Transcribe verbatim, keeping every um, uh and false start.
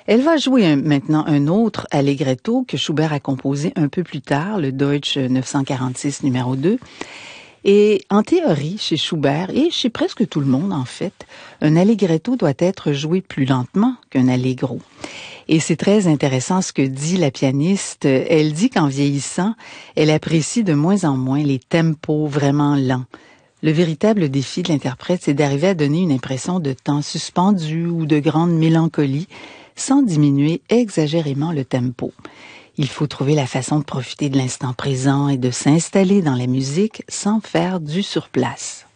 Elle va jouer un- maintenant un autre allegretto que Schubert a composé un peu plus tard, le Deutsch neuf cent quarante-six numéro deux. Et en théorie, chez Schubert, et chez presque tout le monde en fait, un allegretto doit être joué plus lentement qu'un allegro. Et c'est très intéressant ce que dit la pianiste. Elle dit qu'en vieillissant, elle apprécie de moins en moins les tempos vraiment lents. Le véritable défi de l'interprète, c'est d'arriver à donner une impression de temps suspendu ou de grande mélancolie sans diminuer exagérément le tempo. Il faut trouver la façon de profiter de l'instant présent et de s'installer dans la musique sans faire du surplace.